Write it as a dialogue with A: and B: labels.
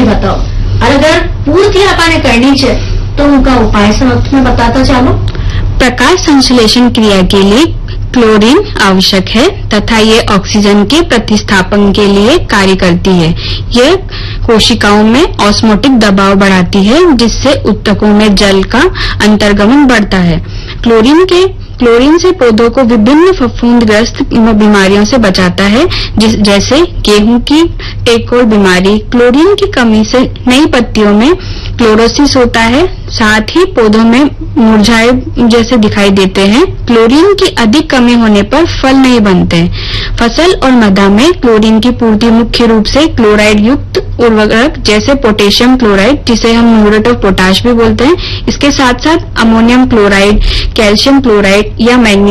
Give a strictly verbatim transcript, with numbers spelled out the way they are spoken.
A: बताओ और अगर पूर्ति आपने करनी है तो उनका उपाय सब में बताता चलो।
B: प्रकाश संश्लेषण क्रिया के लिए क्लोरीन आवश्यक है तथा ये ऑक्सीजन के प्रतिस्थापन के लिए कार्य करती है। यह कोशिकाओं में ऑस्मोटिक दबाव बढ़ाती है जिससे ऊतकों में जल का अंतर्गमन बढ़ता है। क्लोरीन के क्लोरीन से पौधों को विभिन्न फफूंदग्रस्त बीमारियों से बचाता है जिस जैसे गेहूं की टेकोर बीमारी। क्लोरीन की कमी से नई पत्तियों में क्लोरोसिस होता है, साथ ही पौधों में मुरझाए जैसे दिखाई देते हैं। क्लोरीन की अधिक कमी होने पर फल नहीं बनते। फसल और मृदा में क्लोरीन की पूर्ति मुख्य रूप से क्लोराइड युक्त उर्वरक जैसे पोटेशियम क्लोराइड, जिसे हम म्यूरेट ऑफ पोटाश भी बोलते हैं, इसके साथ साथ अमोनियम क्लोराइड, कैल्शियम क्लोराइड या मैग्नीशियम